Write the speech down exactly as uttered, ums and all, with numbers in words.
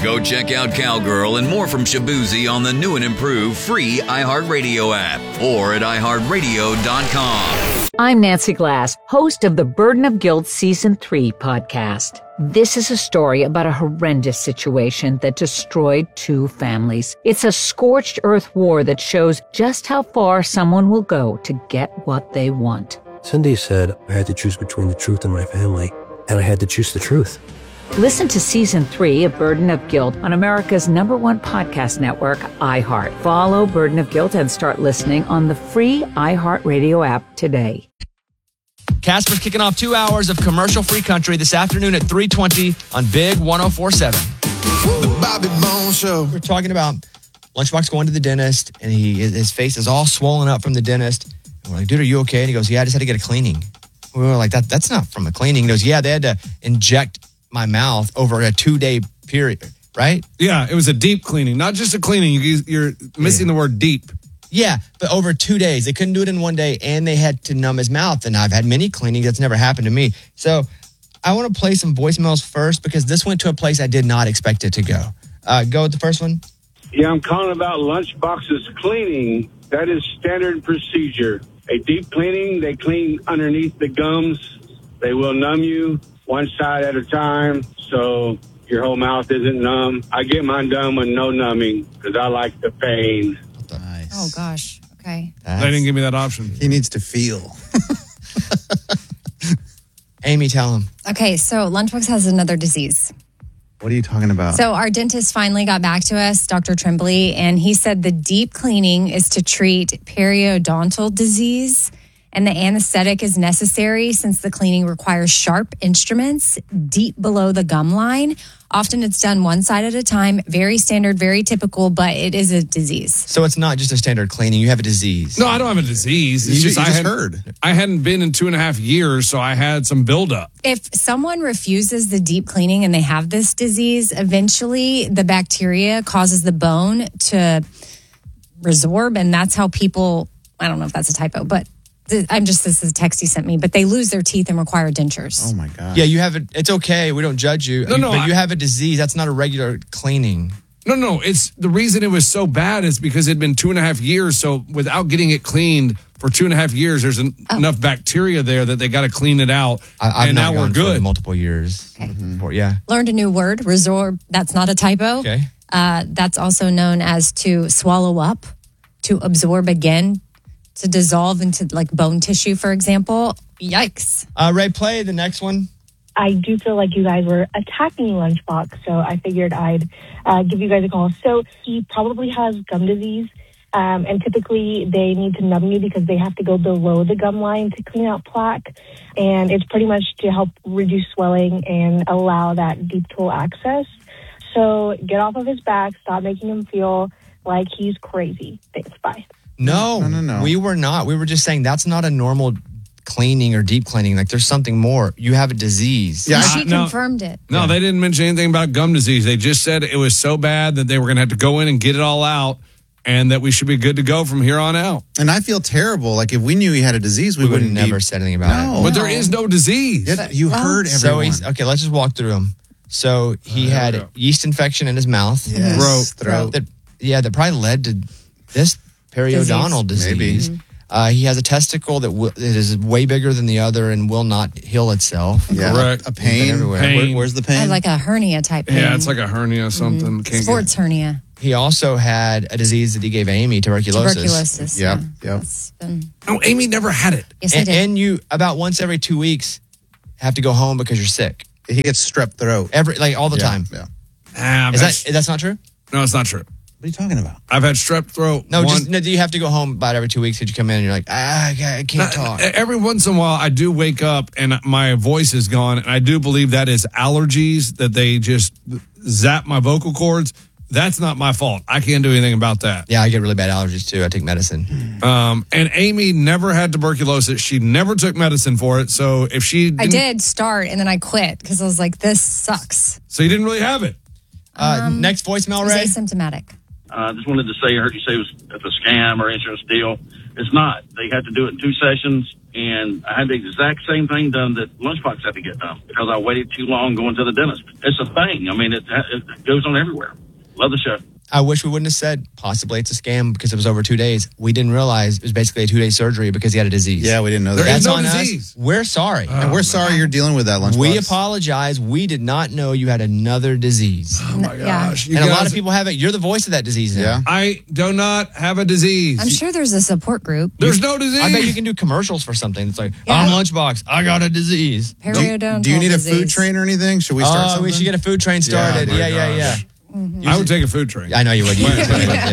Go check out Cowgirl and more from Shabuzi on the new and improved free iHeartRadio app or at i heart radio dot com. I'm Nancy Glass, host of the Burden of Guilt Season three podcast. This is a story about a horrendous situation that destroyed two families. It's a scorched earth war that shows just how far someone will go to get what they want. Cindy said I had to choose between the truth and my family, and I had to choose the truth. Listen to Season three of Burden of Guilt on America's number one podcast network, iHeart. Follow Burden of Guilt and start listening on the free iHeartRadio app today. Casper's kicking off two hours of commercial-free country this afternoon at three twenty on Big one oh four seven. The Bobby Bones Show. We're talking about Lunchbox going to the dentist, and he his face is all swollen up from the dentist. And we're like, dude, are you okay? And he goes, yeah, I just had to get a cleaning. We were like, that that's not from a cleaning. He goes, yeah, they had to inject my mouth over a two-day period, right? Yeah, it was a deep cleaning, not just a cleaning. You, you're missing yeah. the word deep. Yeah, but over two days. They couldn't do it in one day, and they had to numb his mouth. And I've had many cleanings. That's never happened to me. So I want to play some voicemails first because this went to a place I did not expect it to go. Uh, go with the first one. Yeah, I'm calling about Lunchbox's cleaning. That is standard procedure. A deep cleaning, they clean underneath the gums. They will numb you one side at a time, so your whole mouth isn't numb. I get mine done with no numbing because I like the pain. Nice. Oh, gosh. Okay. That's, they didn't give me that option. He needs to feel. Amy, tell him. Okay, so Lunchbox has another disease. What are you talking about? So our dentist finally got back to us, Doctor Tremblay, and he said the deep cleaning is to treat periodontal disease. And the anesthetic is necessary since the cleaning requires sharp instruments deep below the gum line. Often it's done one side at a time. Very standard, very typical, but it is a disease. So it's not just a standard cleaning. You have a disease. No, I don't have a disease. It's you, just, you I just had, heard. I hadn't been in two and a half years, so I had some buildup. If someone refuses the deep cleaning and they have this disease, eventually the bacteria causes the bone to resorb, and that's how people, I don't know if that's a typo, but I'm just, this is a text he sent me, but they lose their teeth and require dentures. Oh my God. Yeah, you have it. It's okay. We don't judge you. No, no, but I, you have a disease. That's not a regular cleaning. No, no. It's the reason it was so bad is because it'd been two and a half years. So without getting it cleaned for two and a half years, there's an, oh. enough bacteria there that they got to clean it out. I, I've and now we're good. For multiple years. Okay. Mm-hmm. Yeah. Learned a new word, resorb. That's not a typo. Okay. Uh, that's also known as to swallow up, to absorb again, to dissolve into like bone tissue, for example. Yikes. Uh, Ray, play the next one. I do feel like you guys were attacking Lunchbox, so I figured I'd uh, give you guys a call. So he probably has gum disease, um, and typically they need to numb you because they have to go below the gum line to clean out plaque, and it's pretty much to help reduce swelling and allow that deep tool access. So get off of his back, stop making him feel like he's crazy. Thanks, bye. No, no, no, no. We were not. We were just saying that's not a normal cleaning or deep cleaning. Like there's something more. You have a disease. Yeah, she no, confirmed it. No, yeah. They didn't mention anything about gum disease. They just said it was so bad that they were going to have to go in and get it all out and that we should be good to go from here on out. And I feel terrible. Like if we knew he had a disease, we, we would wouldn't have never be... said anything about no. it. But there is no disease. Yeah, you well, heard everyone. So he's, okay, let's just walk through them. So he uh, had yeast infection in his mouth. Yes. Throat. Throat. That, yeah, that probably led to this periodontal disease. disease. Maybe. Uh, he has a testicle that w- it is way bigger than the other and will not heal itself. Yeah. Correct. A pain. Everywhere. pain. Where, where's the pain? I like a hernia type pain. Yeah, it's like a hernia or something. Mm-hmm. Sports hernia. He also had a disease that he gave Amy, tuberculosis. Tuberculosis. Yep. Yeah. Yep. Been... No, Amy never had it. Yes, and, I did. And you, about once every two weeks, have to go home because you're sick. He gets strep throat. Every like all the yeah, time. Yeah. Ah, is that that's not true? No, it's not true. What are you talking about? I've had strep throat. No, one, just no, you have to go home about every two weeks because you come in and you're like, ah, I can't, I can't talk. Every once in a while, I do wake up and my voice is gone, and I do believe that is allergies that they just zap my vocal cords. That's not my fault. I can't do anything about that. Yeah, I get really bad allergies too. I take medicine. Um, and Amy never had tuberculosis. She never took medicine for it. So if she didn't, I did start and then I quit because I was like, this sucks. So you didn't really have it. Uh, Um, next voicemail, It was Ray. asymptomatic. I uh, just wanted to say, I heard you say it was a scam or insurance deal. It's not. They had to do it in two sessions. and I had the exact same thing done that Lunchbox had to get done because I waited too long going to the dentist. It's a thing. I mean, it, it goes on everywhere. Love the show. I wish we wouldn't have said possibly it's a scam because it was over two days. We didn't realize it was basically a two-day surgery because he had a disease. Yeah, we didn't know There that. is That's no on disease. us. We're sorry. and we're sorry you're dealing with that, Lunchbox. We apologize. We did not know you had another disease. Oh my Yeah. gosh. You and a lot guys- of people have it. You're the voice of that disease now. Yeah. I do not have a disease. I'm sure there's a support group. There's no disease. I bet you can do commercials for something. It's like, Yeah. I'm Lunchbox. I got a disease. Do you, Periodontal do you need a disease. food train or anything? Should we start Oh, something? we should get a food train started. my Yeah, yeah, yeah. gosh. I would take a food train. I know you would. You, you would, yeah.